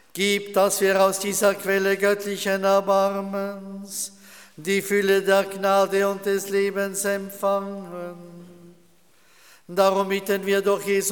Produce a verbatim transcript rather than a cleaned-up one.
Gib, dass wir aus dieser Quelle göttlichen Erbarmens die Fülle der Gnade und des Lebens empfangen. Darum bitten wir durch Jesu